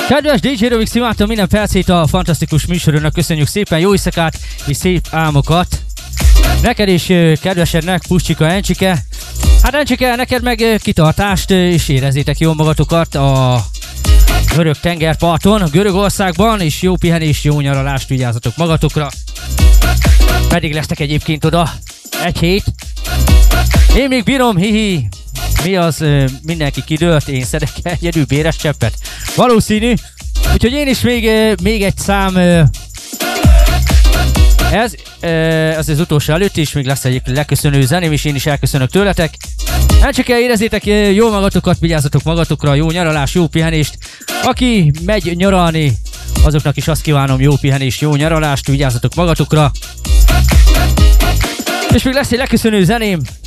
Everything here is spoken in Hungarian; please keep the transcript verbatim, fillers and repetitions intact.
Kedves dé dzsé Rövix, imádtam minden percét a fantasztikus műsornak, köszönjük szépen, jó éjszakát és szép álmokat. Neked is kedvesednek, Puscsika, Encsike. Hát Encsike, neked meg kitartást, és érezzétek jól magatokat a görög tengerparton, Görögországban, és jó pihenés, jó nyaralást, vigyázzatok magatokra. Pedig lesztek egyébként oda egy hét. Én még bírom, hihi. Mi az, mindenki kidőlt, én szedek egyedül béres cseppet. Valószínű. Úgyhogy én is még, még egy szám. Ez, ez az utolsó előtt is, még lesz egy leköszönő zeném, és én is elköszönök tőletek. Nem csak el érezzétek jól magatokat, vigyázzatok magatokra, jó nyaralás, jó pihenést. Aki megy nyaralni, azoknak is azt kívánom, jó pihenést, jó nyaralást, vigyázzatok magatokra. És még lesz egy leköszönő zeném,